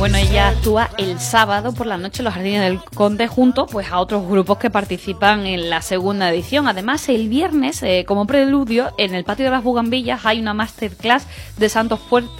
Bueno, ella actúa el sábado por la noche en los Jardines del Conde junto pues a otros grupos que participan en la segunda edición. Además, el viernes, como preludio, en el Patio de las Bugambillas hay una masterclass de Santos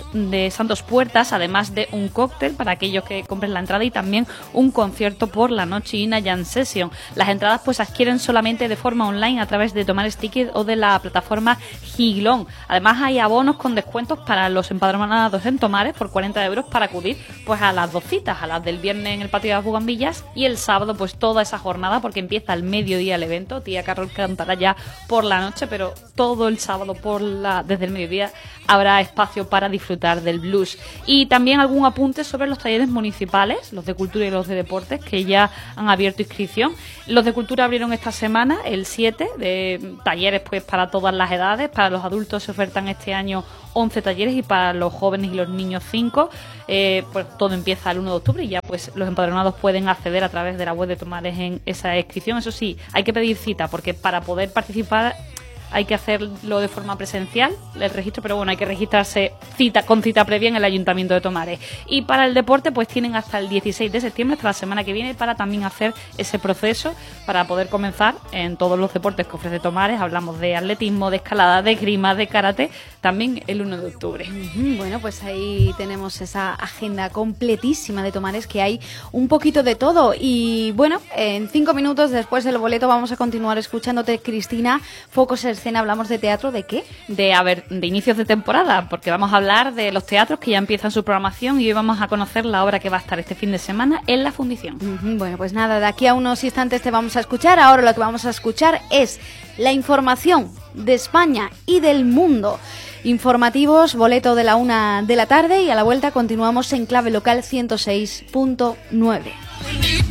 Puertas, además de un cóctel para aquellos que compren la entrada y también un concierto por la noche y una jam session. Las entradas pues adquieren solamente de forma online a través de Tomares Ticket o de la plataforma Gigolón. Además, hay abonos con descuentos para los empadronados en Tomares por 40 euros para acudir pues a las dos citas, a las del viernes en el Patio de las Bugambillas y el sábado pues toda esa jornada, porque empieza al mediodía el evento. Tía Carol cantará ya por la noche, pero todo el sábado desde el mediodía habrá espacio para disfrutar del blues. Y también algún apunte sobre los talleres municipales, los de cultura y los de deportes, que ya han abierto inscripción. Los de cultura abrieron esta semana, el 7, de talleres pues para todas las edades. Para los adultos se ofertan este año 11 talleres y para los jóvenes y los niños 5. Pues todo empieza el 1 de octubre y ya pues los empadronados pueden acceder a través de la web de Tomares en esa inscripción. Eso sí, hay que pedir cita, porque para poder participar hay que hacerlo de forma presencial, el registro, pero bueno, hay que registrarse con cita previa en el Ayuntamiento de Tomares. Y para el deporte, pues tienen hasta el 16 de septiembre, hasta la semana que viene, para también hacer ese proceso, para poder comenzar en todos los deportes que ofrece Tomares. Hablamos de atletismo, de escalada, de esgrima, de karate, también el 1 de octubre. Bueno, pues ahí tenemos esa agenda completísima de Tomares, que hay un poquito de todo. Y bueno, en 5 minutos después del boleto vamos a continuar escuchándote, Cristina. Focos escena, hablamos de teatro, ¿de qué? De inicios de temporada, porque vamos a hablar de los teatros que ya empiezan su programación y hoy vamos a conocer la obra que va a estar este fin de semana en la Fundición. Bueno, pues nada, de aquí a unos instantes te vamos a escuchar. Ahora lo que vamos a escuchar es la información de España y del mundo. Informativos, boleto de la 1 de la tarde, y a la vuelta continuamos en Clave Local 106.9.